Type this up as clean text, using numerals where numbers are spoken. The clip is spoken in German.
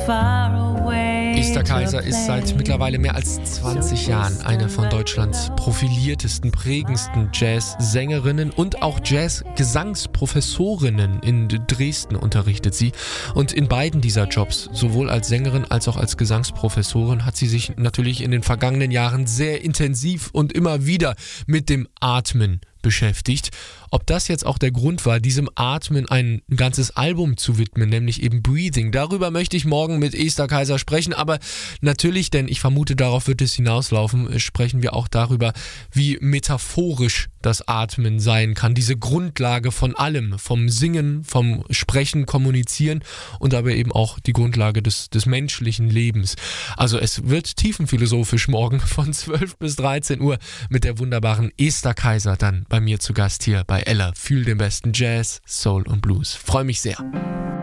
Esther Kaiser ist seit mittlerweile mehr als 20 Jahren eine von Deutschlands profiliertesten, prägendsten Jazz-Sängerinnen und auch Jazz-Gesangsprofessorinnen. In Dresden unterrichtet sie. Und in beiden dieser Jobs, sowohl als Sängerin als auch als Gesangsprofessorin, hat sie sich natürlich in den vergangenen Jahren sehr intensiv und immer wieder mit dem Atmen beschäftigt. Ob das jetzt auch der Grund war, diesem Atmen ein ganzes Album zu widmen, nämlich eben Breathing, darüber möchte ich morgen mit Esther Kaiser sprechen, aber natürlich, denn ich vermute, darauf wird es hinauslaufen, sprechen wir auch darüber, wie metaphorisch das Atmen sein kann, diese Grundlage von allem, vom Singen, vom Sprechen, Kommunizieren und aber eben auch die Grundlage des menschlichen Lebens. Also es wird tiefenphilosophisch morgen von 12 bis 13 Uhr mit der wunderbaren Esther Kaiser dann bei mir zu Gast hier bei Ella. Fühl den besten Jazz, Soul und Blues. Freue mich sehr.